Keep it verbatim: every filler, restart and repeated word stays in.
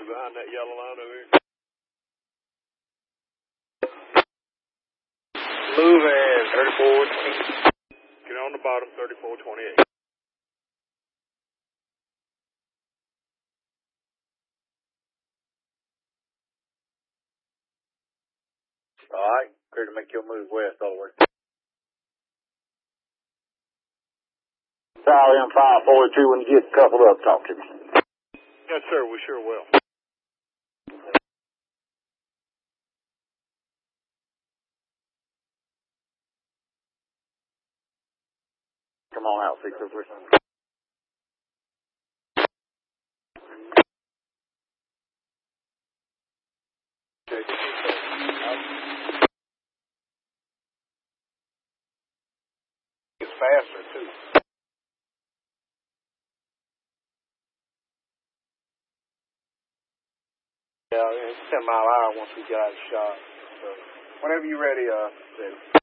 behind that yellow line over here. Moving, thirty-four twenty-eight. Get on the bottom, thirty-four twenty-eight. All right, clear to make your move west all the way. Dial in five forty-two when you get coupled up, talk to me. Yes, sir, we sure will. Come on out, six oh three. It's faster, too. Yeah, it's ten mile an hour once we get out of shot. So whenever you're ready, uh, ready.